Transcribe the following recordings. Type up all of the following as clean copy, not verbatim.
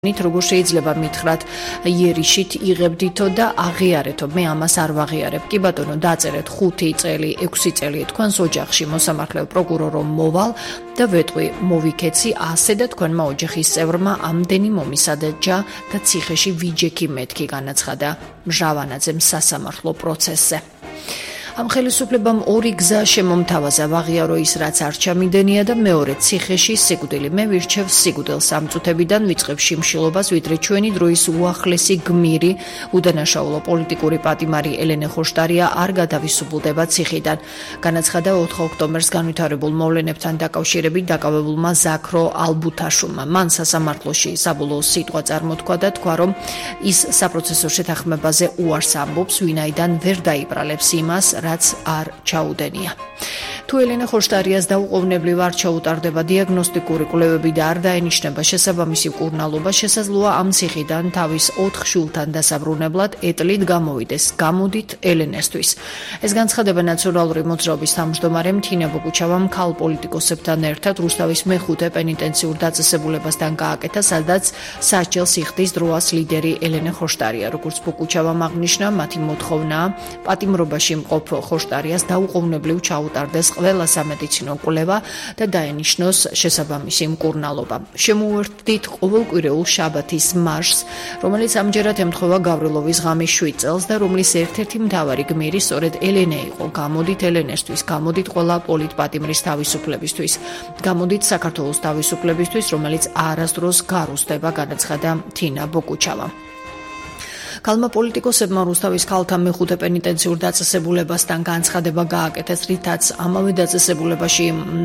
როგორ შეიძლება მითხრათ იერიშით იღებდითო და აღიარეთო მე ამას არ ვაღიარებ კი ბატონო დაწერეთ 5 წელი 6 წელი თქვენს ოჯახში მოსამართლე პროკურორო მოვალ და ვეტყვი მოვიქეცი ასე და თქვენმა ოჯახის წევრმა ამდენი მომისადჯა და ციხეში ვიჯექი მეთქი განაცხადა მჟავანაძემ სასამართლო პროცესზე ამ ხელისუფლებამ ორი გზა შემომთავაზა ვაღიარო ის რაც არ ჩამიდენია და მეორე ციხეში სიკვდილი მე ვირჩევ სიკვდილს ამ წუთებიდან ვიწყებ შიმშილობას ვიდრე ჩვენი დროის უახლესი გმირი უდანაშაულო პოლიტიკური პატიმარი ელენე ხოშტარია არ გადავისუბლდება ციხიდან განაცხადა 4 ოქტომბერს განვითარებულ მოვლენებთან დაკავშირებით დაკავებულმა ზაქრო ალბუთაშვილმა მან სასამართლოში საბოლოო სიტყვა წარმოთქვა და თქვა რომ ის საპროცესო შეთანხმებაზე უარს ამბობს ვინაიდან ვერ დაიბრალებს იმას რაც არ ჩაუდენია. თუ ელენე ხოშტარიას დაუყოვნებლივ არ ჩაუტარდება დიაგნოსტიკური კვლევები და არ დაენიშნება შესაბამისი მკურნალობა, შესაძლოა ამ ციხიდან თავის 4 შვილთან დასაბრუნებლად ეტლით გამოვიდეს. გამოდით ელენესთვის. ეს განცხადება ნაციონალური მოძრაობის თავმჯდომარემ თინა ბოგუჩავამ ქალ პოლიტიკოსებთან ერთად რუსთავის მეხუთე პენიტენციურ დაწესებულებასთან გააკეთა, სადაც სასჯელ სიხდის დროას ლიდერი ელენე ხოშტარია. როგორც ბოგუჩავამ აღნიშნა, მათი მოთხოვნაა პატიმრობაში მყოფ ხოშტარიას დაუყოვნებლივ ჩაუტარდეს ყველა სამედიცინო კვლევა და დაენიშნოს შესაბამისი მკურნალობა. შემოუერთდით ყოველკვირეულ შაბათის მარშს, რომელიც ამჯერად ემთხვევა გავრილოვის ღამის 7 წელს და რომლის ერთ-ერთი მთავარი გმირი სწორედ ელენე იყო. გამოდით ელენესთვის, გამოდით ყველა პოლიტპატიმრის თავისუფლებისთვის, გამოდით საქართველოს თავისუფლებისთვის, რომელიც არასდროს გარუსდება, განაცხადა თინა ბოგუჩავა. ქალმა პოლიტიკოსებმა რუსთავის ქალთა მეხუთე პენიტენციურ დაწესებულებასთან განცხადება გააკეთეს, რითაც ამავე დაწესებულებაში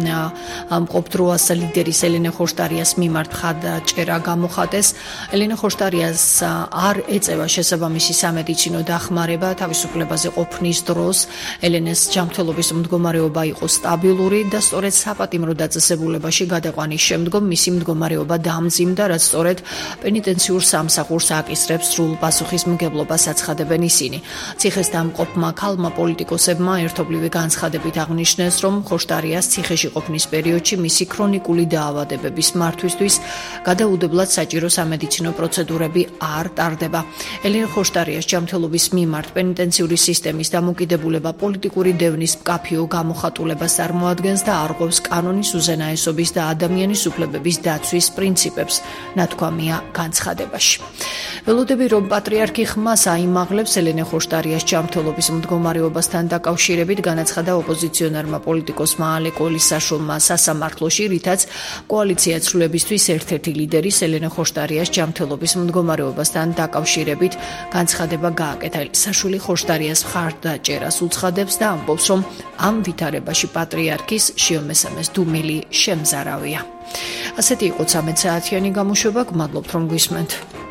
მყოფ დროას ლიდერის ელენე ხოშტარიას მიმართ ხადაჭერა გამოხატეს. ელენე ხოშტარიას არ ეწევა შესაბამისი სამედიცინო დახმარება თავისუფლებაზე ყოფნის დროს. ელენეს ჯანმრთელობის მდგომარეობა იყო სტაბილური და სწორედ საპატიმრო დაწესებულებაში გადაყვანის შემდგომ მისი მდგომარეობა დამძიმდა, რაც სწორედ პენიტენციურ სამსახურს აკისრებს სრულ პასუხის მგებლობას აცხადებენ ისინი. ციხეს დამყოფმა ქალმა პოლიტიკოსებმა ერთობლივი განცხადებით აღნიშნეს, რომ ხოშტარიას ციხეში ყოფნის პერიოდში მისი ქრონიკული დაავადებების მართვისთვის გადაუდებლად საჭირო სამედიცინო პროცედურები არ ტარდება. ელენე ხოშტარიას ჯანმრთელობის მიმართ პენიტენციური სისტემის დამოკიდებულება პოლიტიკური დევნის მკაფიო გამოხატულებას წარმოადგენს და არღვევს კანონის უზენაესობის და ადამიანის უფლებების დაცვის პრინციპებს, ნათქვამია განცხადებაში. ველოდები რომ პატრიარქი ხმას აიმაღლებს ელენე ხოშტარიას ჯანმრთელობის მდგომარეობასთან დაკავშირებით განაცხადა ოპოზიციონერმა პოლიტიკოსმა ალე კოლისაშვილმა სასამართლოში, რითაც კოალიცია ცვლილებისთვის ერთ-ერთი ლიდერის ელენე ხოშტარიას ჯანმრთელობის მდგომარეობასთან დაკავშირებით განცხადება გააკეთა. საშვილი ხოშტარიას მხარდაჭერას უცხადებს და ამბობს, რომ ამ ვითარებაში პატრიარქის შიომესამეს დუმილი შემზარავია. ასეთი იყო 13 საათიანი გამოშვება, გმადლობთ რომ გვისმენთ.